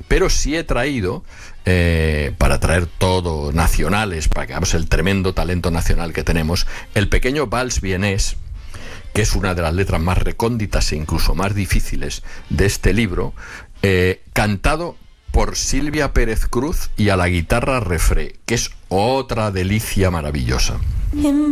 pero sí he traído, para traer todo nacionales, para que veamos el tremendo talento nacional que tenemos, el pequeño Vals vienés, que es una de las letras más recónditas e incluso más difíciles de este libro, cantado por Silvia Pérez Cruz y a la guitarra Refré, que es otra delicia maravillosa.